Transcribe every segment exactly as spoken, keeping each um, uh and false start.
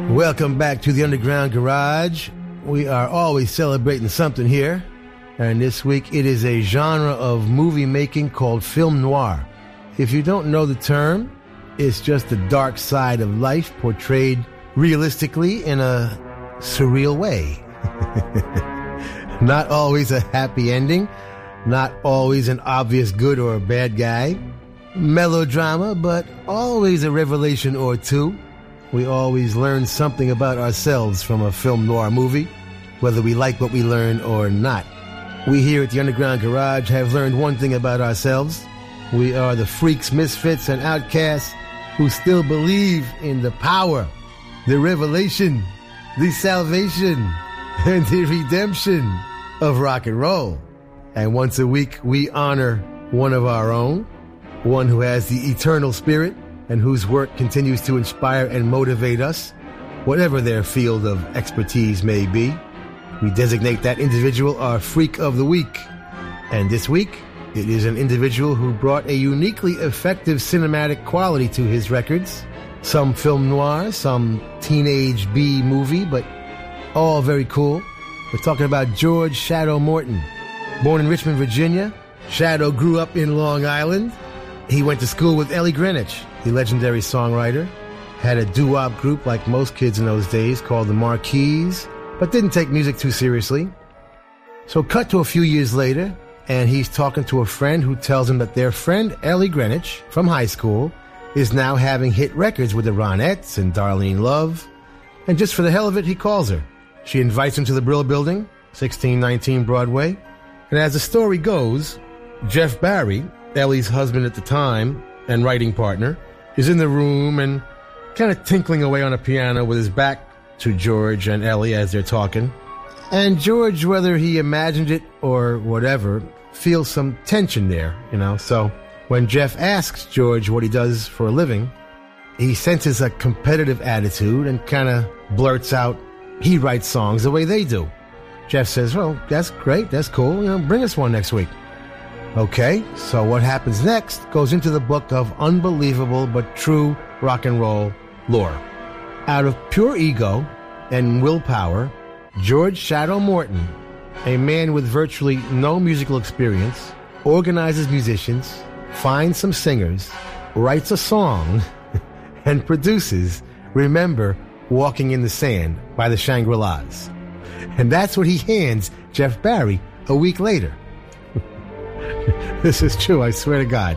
Welcome back to the Underground Garage. We are always celebrating something here, and this week it is a genre of movie making called film noir. If you don't know the term, it's just the dark side of life portrayed realistically in a surreal way. Not always a happy ending, not always an obvious good or a bad guy. Melodrama, but always a revelation or two. We always learn something about ourselves from a film noir movie, whether we like what we learn or not. We here at the Underground Garage have learned one thing about ourselves. We are the freaks, misfits, and outcasts who still believe in the power, the revelation, the salvation, and the redemption of rock and roll. And once a week, we honor one of our own, one who has the eternal spirit and whose work continues to inspire and motivate us, whatever their field of expertise may be. We designate that individual our Freak of the Week. And this week, it is an individual who brought a uniquely effective cinematic quality to his records. Some film noir, some teenage B movie, but all very cool. We're talking about George Shadow Morton. Born in Richmond, Virginia, Shadow grew up in Long Island. He went to school with Ellie Greenwich, the legendary songwriter, had a doo-wop group like most kids in those days called the Marquis, but didn't take music too seriously. So cut to a few years later, and he's talking to a friend who tells him that their friend Ellie Greenwich from high school is now having hit records with the Ronettes and Darlene Love, and just for the hell of it, he calls her. She invites him to the Brill Building, sixteen nineteen Broadway, and as the story goes, Jeff Barry, Ellie's husband at the time and writing partner, is in the room and kind of tinkling away on a piano with his back to George and Ellie as they're talking. And George, whether he imagined it or whatever, feels some tension there, you know. So when Jeff asks George what he does for a living, he senses a competitive attitude and kind of blurts out he writes songs the way they do. Jeff says, well, that's great, that's cool, you know, bring us one next week. Okay, so what happens next goes into the book of unbelievable but true rock and roll lore. Out of pure ego and willpower, George Shadow Morton, a man with virtually no musical experience, organizes musicians, finds some singers, writes a song, and produces Remember Walking in the Sand by the Shangri-Las. And that's what he hands Jeff Barry a week later. This is true, I swear to God.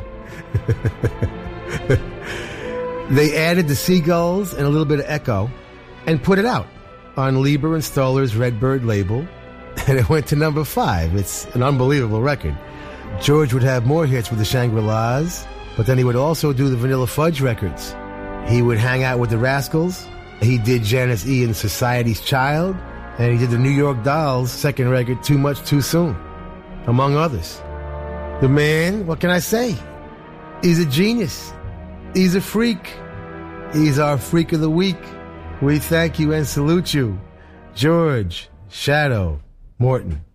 They added the seagulls and a little bit of echo and put it out on Lieber and Stoller's Redbird label, and it went to number five. It's an unbelievable record. George would have more hits with the Shangri-Las, but then he would also do the Vanilla Fudge records. He would hang out with the Rascals. He did Janice Ian's Society's Child, and he did the New York Dolls' second record, Too Much Too Soon, among others. The man, what can I say? He's a genius. He's a freak. He's our Freak of the Week. We thank you and salute you, George Shadow Morton.